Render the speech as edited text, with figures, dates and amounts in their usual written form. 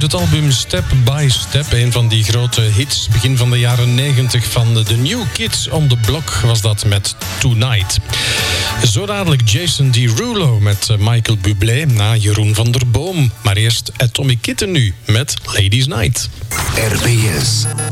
het album Step by Step. Een van die grote hits begin van de jaren 90 van de New Kids on the Block was dat met Tonight. Zo dadelijk Jason Derulo met Michael Bublé na Jeroen van der Boom. Maar eerst Atomic Kitten nu met Ladies Night. RPS.